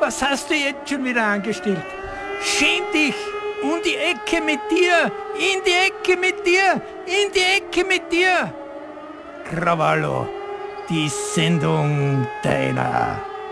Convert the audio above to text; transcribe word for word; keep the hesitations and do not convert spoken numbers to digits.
Was hast du jetzt schon wieder angestellt? Schäm dich! Um die Ecke mit dir! In die Ecke mit dir! In die Ecke mit dir! Krawallo, die Sendung deiner